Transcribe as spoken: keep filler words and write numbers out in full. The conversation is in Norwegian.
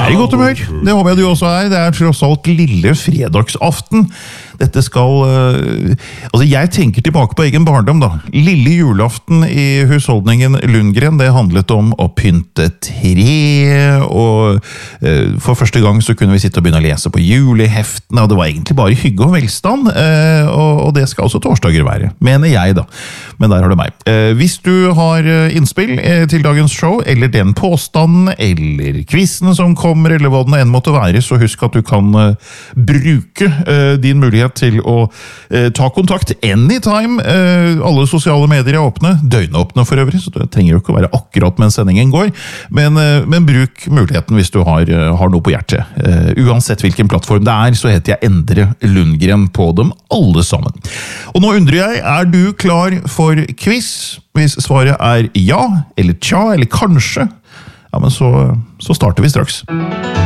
er i godt humør. Det håper jeg du også er. Det er tross alt lille fredagsaften. Dette skal... Uh, altså, jeg tenker tilbake på egen barndom, da. Lille julaften i husholdningen Lundgren, det handlet om å pynte tre, og uh, for første gang så kunne vi sitte og begynne å lese på juleheftene, og det var egentlig bare hygge og velstand, uh, og, og det skal også torsdager være, mener jeg da. Men der har du meg. Uh, hvis du har innspill uh, til dagens show, eller den påstanden, eller quizene som kommer, eller hva den enn måtte være, så husk at du kan uh, bruke uh, din mulighet til å uh, ta kontakt anytime. Uh, alle sosiale medier er åpne, døgnåpne for øvrig, så det trenger jo ikke å være akkurat mens sendingen går, men, uh, men bruk muligheten hvis du har, uh, har noe på hjertet. Uh, uansett hvilken plattform det er, så heter jeg Endre Lundgren på dem alle sammen. Og nå undrer jeg, er du klar for quiz? Hvis svaret er ja, eller tja, eller kanskje, ja, men så, så starter vi straks.